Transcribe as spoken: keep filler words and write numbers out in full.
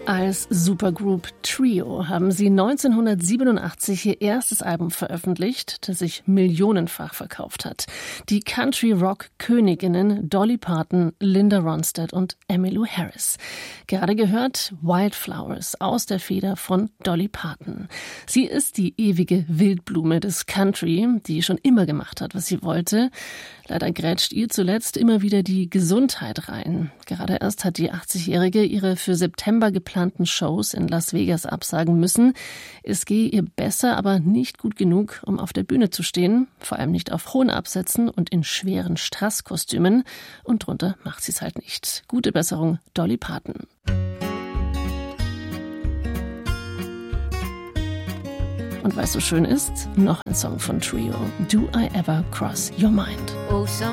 Als Supergroup Trio haben sie neunzehnhundertsiebenundachtzig ihr erstes Album veröffentlicht, das sich millionenfach verkauft hat. Die Country-Rock-Königinnen Dolly Parton, Linda Ronstadt und Emmylou Harris. Gerade gehört Wildflowers aus der Feder von Dolly Parton. Sie ist die ewige Wildblume des Country, die schon immer gemacht hat, was sie wollte. Leider grätscht ihr zuletzt immer wieder die Gesundheit rein. Gerade erst hat die achtzigjährige ihre für September geplanten Shows in Las Vegas absagen müssen. Es gehe ihr besser, aber nicht gut genug, um auf der Bühne zu stehen. Vor allem nicht auf hohen Absätzen und in schweren Strass-Kostümen. Und drunter macht sie es halt nicht. Gute Besserung, Dolly Parton. Und weil es so schön ist, noch ein Song von Trio. Do I Ever Cross Your Mind? Oh, some